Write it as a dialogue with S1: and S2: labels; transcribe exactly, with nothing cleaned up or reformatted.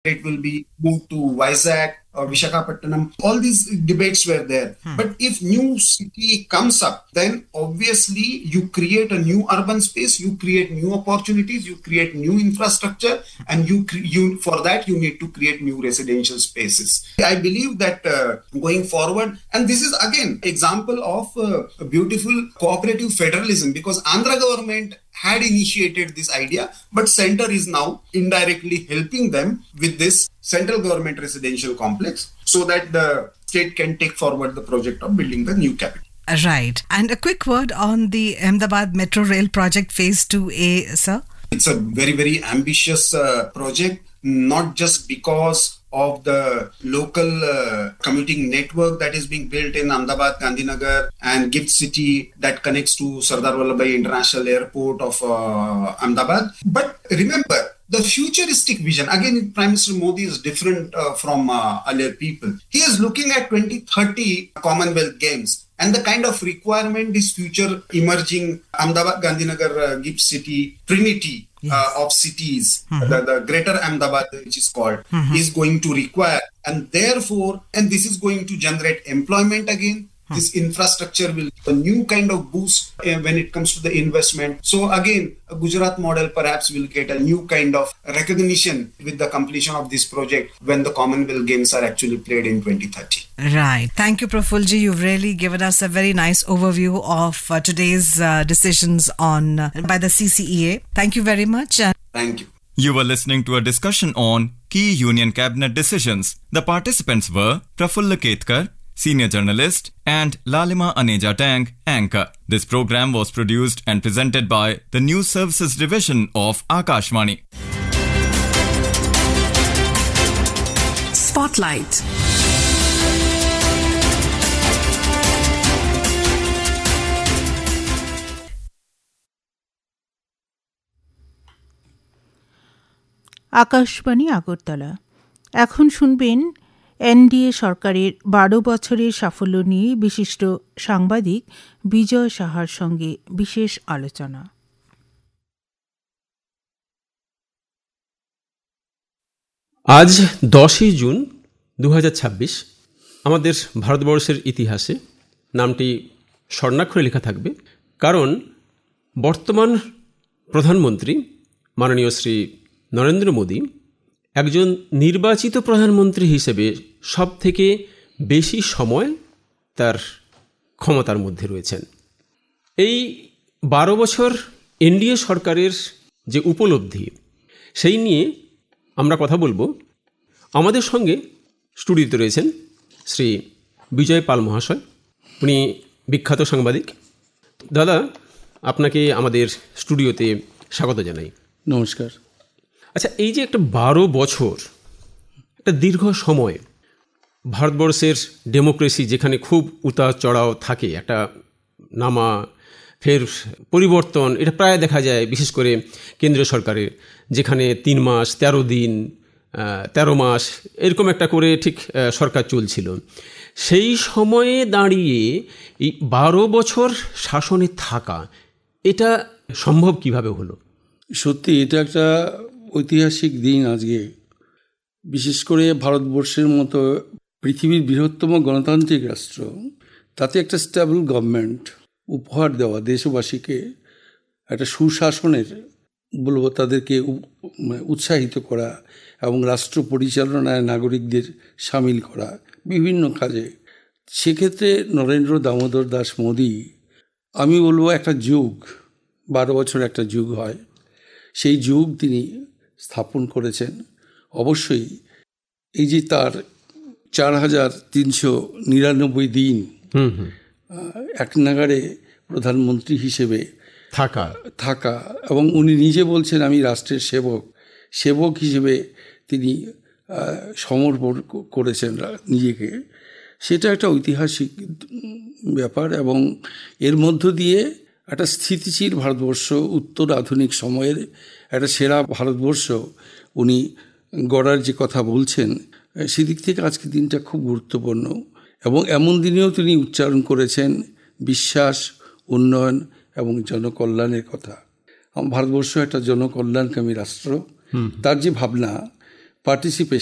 S1: it will be moved to Vizag or Visakhapatnam. All these debates were there. Hmm. But if new city comes up, then obviously you create a new urban space, you create new opportunities, you create new infrastructure, and you, you for that you need to create new residential spaces. I believe that uh, going forward, and this is again example of uh, a beautiful cooperative federalism, because Andhra government had initiated this idea, but center is now indirectly helping them with this central government residential complex so that the state can take forward the project of building the new capital.
S2: Right. And a quick word on the Ahmedabad Metro Rail project phase two A, sir.
S1: It's a very, very ambitious uh, project, not just because of the local uh, commuting network that is being built in Ahmedabad, Gandhinagar and Gift City that connects to Sardar Vallabhbhai International Airport of uh, Ahmedabad. But remember, the futuristic vision, again, Prime Minister Modi is different uh, from uh, earlier people. He is looking at twenty thirty Commonwealth Games and the kind of requirement this future emerging Ahmedabad, Gandhinagar, uh, Gift City, Trinity yes. uh, of cities, mm-hmm. the, the greater Ahmedabad, which is called, mm-hmm. is going to require. And therefore, and this is going to generate employment again. This infrastructure will give a new kind of boost uh, when it comes to the investment. So again, a Gujarat model perhaps will get a new kind of recognition with the completion of this project when the Commonwealth Games are actually played in twenty thirty.
S2: Right. Thank you, Prafulji. You've really given us a very nice overview of uh, today's uh, decisions on uh, by the C C E A. Thank you very much. Uh,
S1: Thank you.
S3: You were listening to a discussion on key Union Cabinet decisions. The participants were Prafulla Ketkar, Senior Journalist, and Lalima Aneja Tang, Anchor. This program was produced and presented by the News Services Division of Akashvani.
S4: Spotlight.
S5: Akashvani Agartala. এখন শুনবেন NDA সরকারের বারো বছরের সাফল্য নিয়ে বিশিষ্ট সাংবাদিক বিজয় সাহার সঙ্গে বিশেষ আলোচনা।
S6: আজ দশই জুন দু হাজার ছাব্বিশ। আমাদের ভারতবর্ষের ইতিহাসে নামটি স্বর্ণাক্ষরে লেখা থাকবে, কারণ বর্তমান প্রধানমন্ত্রী মাননীয় শ্রী নরেন্দ্র মোদী একজন নির্বাচিত প্রধানমন্ত্রী হিসেবে সব থেকে বেশি সময় তার ক্ষমতার মধ্যে রয়েছেন। এই বারো বছর এনডিএ সরকারের যে উপলব্ধি, সেই নিয়ে আমরা কথা বলবো। আমাদের সঙ্গে স্টুডিওতে রয়েছেন শ্রী বিজয় পাল মহাশয়, উনি বিখ্যাত সাংবাদিক। দাদা, আপনাকে আমাদের স্টুডিওতে স্বাগত জানাই।
S7: নমস্কার।
S6: আচ্ছা, এই যে একটা বারো বছর, একটা দীর্ঘ সময়, ভারতবর্ষের ডেমোক্রেসি যেখানে খুব উতার চড়াও থাকে, একটা নামা ফের পরিবর্তন, এটা প্রায় দেখা যায় বিশেষ করে কেন্দ্রীয় সরকারের, যেখানে তিন মাস তেরো দিন তেরো মাস এরকম একটা করে ঠিক সরকার চলছিল। সেই সময়ে দাঁড়িয়ে এই বারো বছর শাসনে থাকা, এটা সম্ভব কিভাবে হলো?
S7: সত্যি এটা একটা ঐতিহাসিক দিন আজকে। বিশেষ করে ভারতবর্ষের মতো পৃথিবীর বৃহত্তম গণতান্ত্রিক রাষ্ট্র, তাতে একটা স্টেবল গভর্নমেন্ট উপহার দেওয়া, দেশবাসীকে একটা সুশাসনের বলবো, তাদেরকে উৎসাহিত করা এবং রাষ্ট্র পরিচালনায় নাগরিকদের সামিল করা বিভিন্ন কাজে। সেক্ষেত্রে নরেন্দ্র দামোদর দাস মোদী, আমি বলবো একটা যুগ, বারো বছর একটা যুগ হয়, সেই যুগ তিনি স্থাপন করেছেন। অবশ্যই এই যে তার চার হাজার তিনশো নিরানব্বই দিন এক নাগারে প্রধানমন্ত্রী হিসেবে
S6: থাকা
S7: থাকা এবং উনি নিজে বলছেন আমি রাষ্ট্রের সেবক সেবক হিসেবে তিনি সমর্পণ করেছেন নিজেকে, সেটা একটা ঐতিহাসিক ব্যাপার। এবং এর মধ্য দিয়ে একটা স্থিতিশীল ভারতবর্ষ, উত্তর আধুনিক সময়ের একটা সেরা ভারতবর্ষ উনি গড়ার যে কথা বলছেন, সেদিক থেকে আজকের দিনটা খুব গুরুত্বপূর্ণ। এবং এমন দিনেও তিনি উচ্চারণ করেছেন বিশ্বাস, উন্নয়ন এবং জনকল্যাণের কথা। ভারতবর্ষ একটা জনকল্যাণকামী রাষ্ট্র, তার যে ভাবনা পার্টিসিপেশন